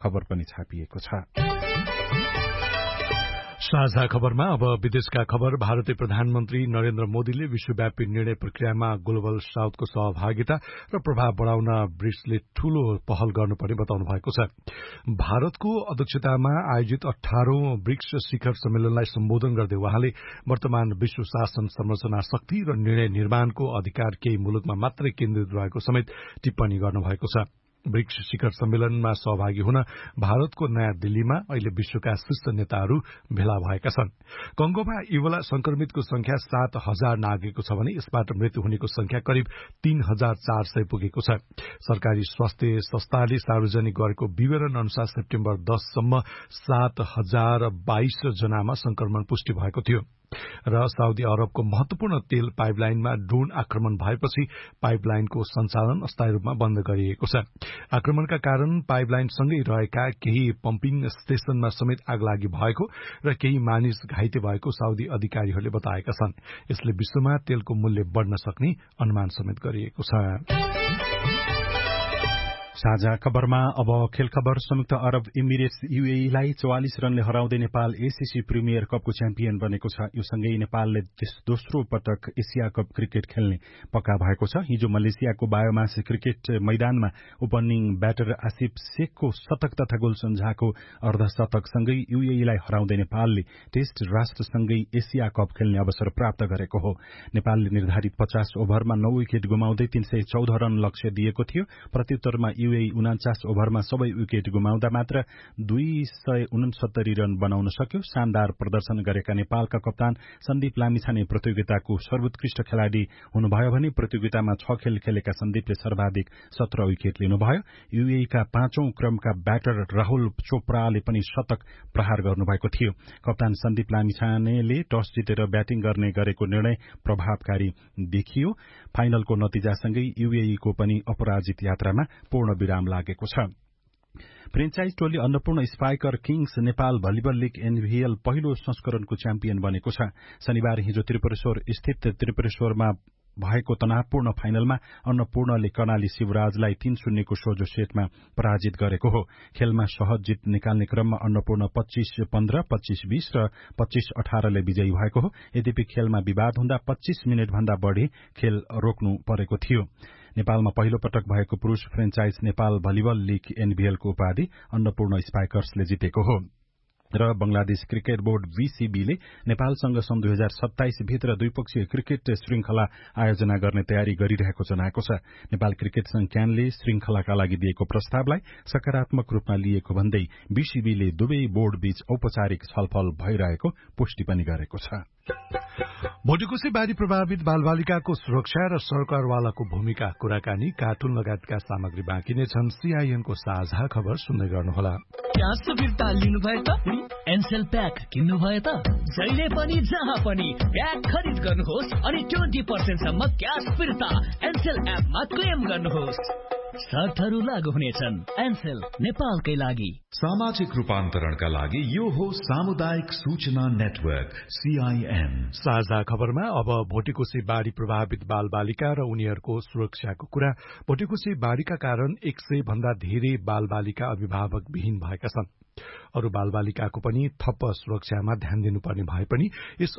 खबर पनि छापिएको छ। साझा खबरमा अब विदेशका खबर। भारतीय प्रधानमन्त्री नरेन्द्र मोदीले विश्वव्यापी निर्णय प्रक्रियामा ग्लोबल साउथको सहभागिता र प्रभाव बढ़ाउन ब्रिक्सले ठूलो पहल गर्नुपर्ने बताउनु भएको छ। भारतको अध्यक्षतामा आयोजित 18औं ब्रिक्स शिखर सम्मेलनलाई सम्बोधन गर्दै उहाँले वर्तमान विश्व शासन संरचना शक्ति र निर्णय निर्माणको अधिकार केही मुलुकमा मात्रै केन्द्रित रहेको समेत टिप्पणी गर्नुभएको छ। ब्रिक्स शिखर सम्मेलनमा सहभागी हुन भारतको नयाँ दिल्लीमा अहिले विश्वका शीर्ष नेताहरू भेला भएका छन्। कंगोमा इबोला संक्रमितको संख्या 7,000 नागेको छ भने यसबाट मृत्यु हुनेको संख्या करिब 3,400 पुगेको छ। सरकारी स्वास्थ्य संस्थाले सार्वजनिक गरेको विवरण अनुसार सेप्टेम्बर 10 सम्म 7,022 जनामा संक्रमण पुष्टि भएको थियो र साउदी अरबको महत्वपूर्ण तेल पाइपलाइनमा ड्रोन आक्रमण भएपछि पाइपलाइनको सञ्चालन अस्थायी रूपमा बन्द गरिएको छ। आक्रमणका कारण पाइपलाइनसँगै रहेका केही पम्पिङ स्टेशनमा समेत आगलागी भएको र केही मानिस घाइते भएको साउदी अधिकारीहरूले बताएका छन्। यसले विश्वमा तेलको मूल्य बढ़न सक्ने अनुमान समेत गरिएको छ। साझा खबरमा अब खेल खबर। संयुक्त अरब इमिरेट्स यूएईलाई 44 रनले हराउँदै नेपाल एसीसी प्रिमियर कपको च्याम्पियन बनेको छ। यो सँगै नेपालले दोस्रो पटक एशिया कप क्रिकेट खेल्ने पक्का भएको छ। हिजो मलेसियाको बायोमास क्रिकेट मैदानमा ओपनिङ ब्याटर आसिफ शेखको शतक तथा गोल सन्झाको अर्धशतकसँगै यूएईलाई हराउँदै नेपालले टेस्ट राष्ट्रसँगै एशिया कप खेल्ने अवसर प्राप्त गरेको हो। नेपालले निर्धारित 50 ओभरमा 9 विकेट गुमाउँदै 314 रन लक्ष्य दिएको थियो। प्रत्युत्तरमा यूएई 49 ओभरमा सबै विकेट गुमाउँदा मात्र 269 रन बनाउन सक्यो। शानदार प्रदर्शन गरेका नेपालका कप्तान सन्दीप लामिछाने प्रतियोगिताको सर्वोत्कृष्ट खेलाड़ी हुनुभयो भने प्रतियोगितामा 6 खेल खेलेका सन्दीपले सर्वाधिक 17 विकेट लिनुभयो। यूएईका 5औं क्रमका ब्याटर राहुल चोपड़ाले पनि शतक प्रहार गर्नुभएको थियो। कप्तान सन्दीप लामिछानेले टस जितेर ब्याटिङ गर्ने गरेको निर्णय प्रभावकारी देखियो। फाइनलको नतिजासँगै यूएईको पनि अपराजित यात्रामा पूर्ण विराम लागेको छ। फ्रेन्चाइज टोली Annapurna spiker Kings Nepal volleyball league NVL पहिलो संस्करणको च्याम्पियन बनेको छ। शनिबार हिजो त्रिपुरेश्वर स्थित त्रिपुरेश्वरमा भएको तनावपूर्ण फाइनलमा अन्नपूर्णले कर्णाली शिवराजलाई 3-0 को सोझो सेटमा पराजित गरेको हो। खेलमा सहज जित निकाल्ने क्रममा अन्नपूर्ण 25-15, 25-20 र 25-18 ले विजयी भएको हो। यद्यपि खेलमा विवाद हुँदा 25 मिनट भन्दा बढ़ी खेल रोक्नु परेको थियो। नेपालमा पहिलो पटक भएको पुरूष फ्रेन्चाइज नेपाल भलिबल लीग एनभीएलको उपाधि अन्नपूर्ण स्पाइकर्सले जितेको हो। र बंगलादेश क्रिकेट बोर्ड बीसीबीले नेपालसँग सन् 2027 भित्र द्विपक्षीय क्रिकेट श्रृंखला आयोजना गर्ने तयारी गरिरहेको जनाएको छ। नेपाल क्रिकेट संघ क्यानले श्रृंखलाका लागि दिएको प्रस्तावलाई सकारात्मक रूपमा लिएको भन्दै बीसीबीले दुवै बोर्ड बीच औपचारिक छलफल भइरहेको पुष्टि पनि गरेको छ। भोटेकोसे बाढ़ी प्रभावित बालबालिकाको सुरक्षा र सरकारवालाको भूमिका कुराकानी कार्टुन लगायतका सामग्री बाँकी नै छन्। सीआईएनको साझा खबर सुन्दै गर्नुहोला। क्यास फिर्ता लिनु भयो त एनसेल प्याक किन्नु भयो त जहिले पनि जहाँ पनि प्याक खरिद गर्नुहोस् अनि 20% सम्म क्यास फिर्ता एनसेल एपमा क्लेम गर्नुहोस्। शर्तहरू लागू हुनेछन्। एनसेल नेपालकै लागि। सामाजिक रूपान्तरणका लागि यो हो सामुदायिक सूचना नेटवर्क सीआईएन। साझा खबरमा अब भोटेकोसे बाढ़ी प्रभावित बालबालिका र उनीहरूको सुरक्षाको कुरा। भोटेकोसे बाढ़ीका कारण 100 भन्दा धेरै बालबालिका अभिभावक विहीन भएका छन्। अरू बालबालिकाको पनि थप सुरक्षामा ध्यान दिनुपर्ने भए पनि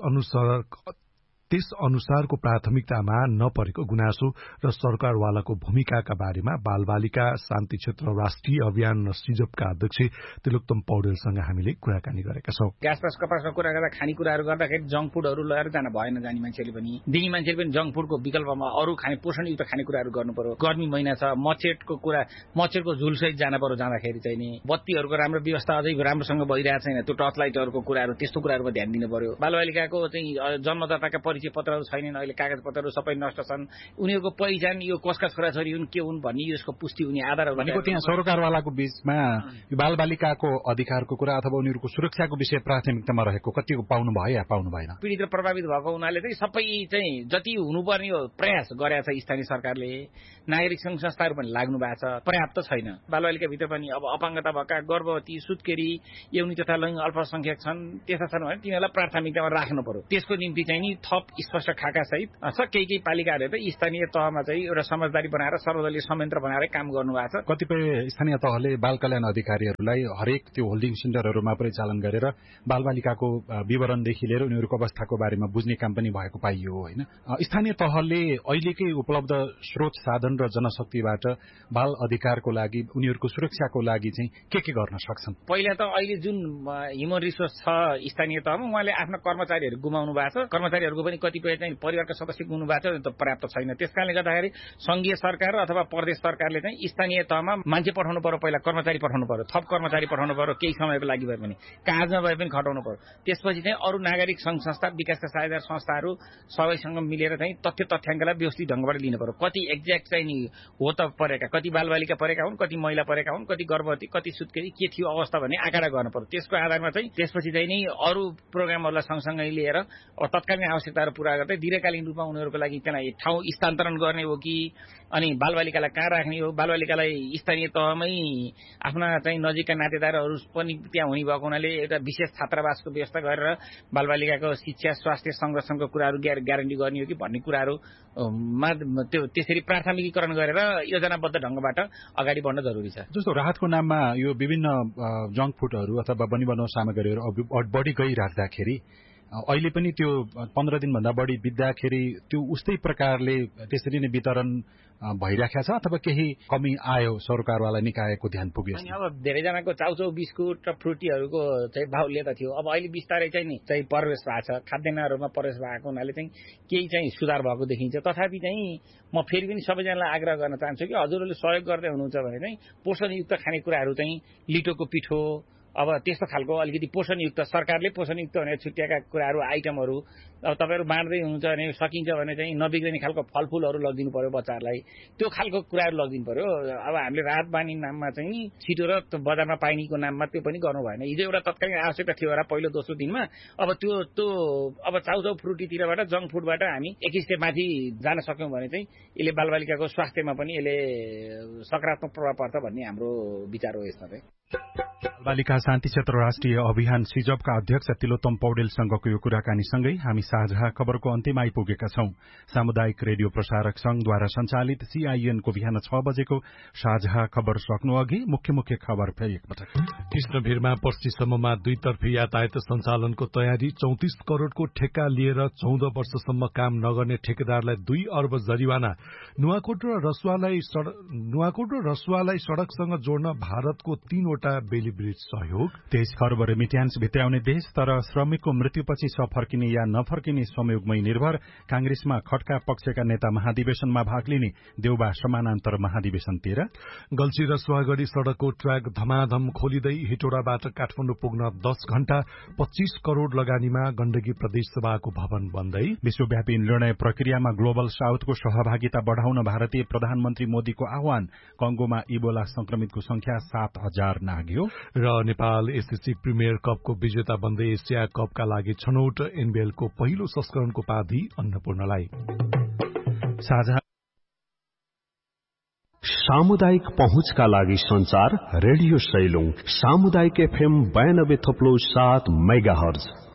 त्यस अनुसारको प्राथमिकतामा नपरेको गुनासो र सरकारवालाको भूमिकाका बारेमा बालबालिका शान्ति क्षेत्र राष्ट्रिय अभियान सिजपका अध्यक्ष तिलोत्तम पौडेलसँग हामीले कुराकानी गरेका छौं। ग्यास पास कपासको कुरा गर्दा खानेकुराहरू गर्दाखेरि जंक फुडहरू लिएर जान भएन। जाने मान्छेले पनि दिने मान्छेले पनि जंक फुडको विकल्पमा अरू पोषणयुक्त खानेकुराहरू गर्नु पर्यो। गर्मी महिना छ, मच्छरको झुलसहित जान पर्यो। जाँदाखेरि चाहिँ नि बत्तीहरूको राम्रो व्यवस्था अझै राम्रोसँग भइरहेको छैन। त्यो टर्च लाइटहरूको कुराहरू त्यस्तो कुराहरूमा ध्यान दिनु पर्यो। बालबालिकाको चाहिँ जन्मदाताका परिचय पत्रहरू छैनन्। अहिले कागज पत्रहरू सबै नष्ट छन्। उनीहरूको पहिचान यो कसका छोराछोरी हुन् के हुन् भन्ने यसको पुष्टि हुने आधारहरू भनेको त्यहाँ सरकारवालाको बीचमा यो बालबालिकाको अधिकारको कुरा अथवा उनीहरूको सुरक्षाको विषय प्राथमिकतामा रहेको कतिको पाउनु भयो या पाउनु भएन। पीडित र प्रभावित भएको हुनाले चाहिँ सबै चाहिँ जति हुनुपर्ने हो प्रयास गरेको छ स्थानीय सरकारले। नागरिक संघ संस्थाहरू पनि लाग्नु भएको छ, पर्याप्त छैन। बालबालिका भित्र पनि अब अपाङ्गता भएका गर्भवती, सुत्केरी, यौनी तथा लैङ्गिक अल्पसंख्यक छन्। त्यस्ता छन् भने तिनीहरूलाई प्राथमिकतामा राख्नु पर्यो। त्यसको निम्ति चाहिँ नि थप स्पष्ट खाका सहित केही पालिकाहरूले त स्थानीय तहमा चाहिँ एउटा समझदारी बनाएर सर्वदलीय संयन्त्र बनाएर काम गर्नु भएको छ। कतिपय स्थानीय तहले बाल कल्याण अधिकारीहरूलाई हरेक त्यो होल्डिङ सेन्टरहरूमा परिचालन गरेर बालबालिकाको विवरणदेखि लिएर उनीहरूको अवस्थाको बारेमा बुझ्ने काम पनि भएको पाइयो होइन। स्थानीय तहले अहिलेकै उपलब्ध स्रोत साधन र जनशक्तिबाट बाल अधिकारको लागि उनीहरूको सुरक्षाको लागि चाहिँ के गर्न सक्छन्? पहिला त अहिले जुन ह्युमन रिसोर्स छ स्थानीय तहमा उहाँले आफ्ना कर्मचारीहरू गुमाउनु भएको छ। कर्मचारीहरूको पनि कतिपय चाहिँ परिवारका सदस्य गुमाउनु भएको छ, त्यो पर्याप्त छैन। त्यसकारणले गर्दाखेरि संघीय सरकार अथवा प्रदेश सरकारले चाहिँ स्थानीय तहमा मान्छे पठाउनु पर्यो, पहिला कर्मचारी पठाउनु पर्यो, थप कर्मचारी पठाउनु पर्यो, केही समयको लागि भए पनि कागजमा भए पनि खटाउनु पर्यो। त्यसपछि चाहिँ अरू नागरिक संघ संस्था विकासका साझेदार संस्थाहरू सबैसँग मिलेर चाहिँ तथ्याङ्कलाई व्यवस्थित ढङ्गबाट लिनु पर्यो। कति एक्ज्याक्ट चाहिँ नि हो त परेका, कति बालबालिका परेका हुन्, कति महिला परेका हुन्, कति गर्भवती, कति सुत्केरी के थियो अवस्था भन्ने आँकडा गर्नु पर्यो। त्यसको आधारमा चाहिँ त्यसपछि चाहिँ नि अरू प्रोग्रामहरूलाई सँगसँगै लिएर अब तत्कालीन आवश्यकताहरू पूरा गर्दै दीर्घकालीन रूपमा उनीहरूको लागि त्यहाँ ठाउँ स्थानान्तरण गर्ने हो कि अनि बालबालिकालाई कहाँ राख्ने हो, बालबालिकालाई स्थानीय तहमै आफ्ना चाहिँ नजिकका नातेदारहरू पनि त्यहाँ हुने भएको हुनाले एउटा विशेष छात्रावासको व्यवस्था गरेर बालबालिकाको शिक्षा स्वास्थ्य संरक्षणको कुराहरू ग्यारेन्टी गर्ने हो कि भन्ने कुराहरूमा त्यो त्यसरी प्राथमिकीकरण गरेर योजनाबद्ध ढङ्गबाट अगाडि बढ्न जरुरी छ। जस्तो राहतको नाममा यो विभिन्न जङ्क फुडहरू अथवा बनिबनाउ सामग्रीहरू बढी गइराख्दाखेरि अहिले पनि त्यो 15 दिनभन्दा बढी बित्दाखेरि त्यो उस्तै प्रकारले त्यसरी नै वितरण भइराखेको छ अथवा केही कमी आयो सरकारवाला निकायको ध्यान पुग्यो? अब धेरैजनाको चाउचाउ बिस्कुट र फ्रुटीहरूको चाहिँ भाउले त थियो, अब अहिले बिस्तारै चाहिँ नि चाहिँ प्रवेश भएको छ, खाद्यान्नहरूमा प्रवेश भएको हुनाले चाहिँ केही चाहिँ सुधार भएको देखिन्छ। तथापि चाहिँ म फेरि पनि सबैजनालाई आग्रह गर्न चाहन्छु कि हजुरहरूले सहयोग गर्दै हुनुहुन्छ भने चाहिँ पोषणयुक्त खानेकुराहरू चाहिँ लिटोको पिठो अब त्यस्तो खालको अलिकति पोषणयुक्त सरकारले पोषणयुक्त भनेर छुट्याएका कुराहरू आइटमहरू अब तपाईँहरू बाँड्दै हुनुहुन्छ भने सकिन्छ भने चाहिँ नबिग्रिने खालको फलफुलहरू लगिदिनु पर्यो बच्चाहरूलाई, त्यो खालको कुराहरू लगिदिनु पर्यो। अब हामीले राहत बानी नाममा चाहिँ छिटो र बजारमा पाइनेको नाममा त्यो पनि गर्नु भएन। हिजो एउटा तत्कालीन आवश्यकता थियो र पहिलो दोस्रो दिनमा अब त्यो अब चाउचाउ फ्रुटीतिरबाट जङ्क फुडबाट हामी एक स्टेप माथि जान सक्यौँ भने चाहिँ यसले बालबालिकाको स्वास्थ्यमा पनि यसले सकारात्मक प्रभाव पर्छ भन्ने हाम्रो विचार हो। यसमा चाहिँ बालिका शान्ति क्षेत्र राष्ट्रिय अभियान सिजपका अध्यक्ष तिलोत्तम पौडेलसँगको यो कुराकानीसँगै हामी साझा खबरको अन्त्यमा आइपुगेका छौं। सामुदायिक रेडियो प्रसारक संघद्वारा सञ्चालित सीआईएनको बिहान 6 बजेको साझा खबर सक्नु अघि मुख्य खबर फेरि एकपटक। कृष्णभिरमा पर्सीसम्ममा दुईतर्फी यातायात सञ्चालनको तयारी, 34 करोड़को ठेक्का लिएर 14 वर्षसम्म काम नगर्ने ठेकेदारलाई 2 अर्ब जरिवाना। नुवाकोट र रसुवालाई सड़कसँग जोड्न भारतको 3वटा बेली ब्रिज सहयोग। 23 खर्ब रेमिट्यान्स भित्र्याउने देश तर श्रमिकको मृत्युपछि सफर्किने या नफर्किने संयोगमै निर्भर। कांग्रेसमा खड्का पक्षका नेता महाधिवेशनमा भाग लिने, देउबा समानान्तर महाधिवेशन 13। गल्छी र सुवागढ़ी सड़कको ट्र्याक धमाधम खोलिँदै हिटोडाबाट काठमाडौँ पुग्न 10 घण्टा, 25 करोड़ लगानीमा गण्डकी प्रदेश सभाको भवन बन्दै। विश्वव्यापी निर्णय प्रक्रियामा ग्लोबल साउथको सहभागिता बढ़ाउन भारतीय प्रधानमन्त्री मोदीको आह्वान। कंगोमा इबोला संक्रमितको संख्या 7,000 नाग्यो। र नेपाल एसएससी प्रिमियर कपको विजेता बन्दै एसिया कपका लागि छनौट। एनबीएलको पहिलो संस्करणको उपाधि अन्नपूर्णलाई। सामुदायिक पहुँचका लागि संचार रेडियो सैलुङ सामुदायिक FM 92.7 मेगाहर्ज।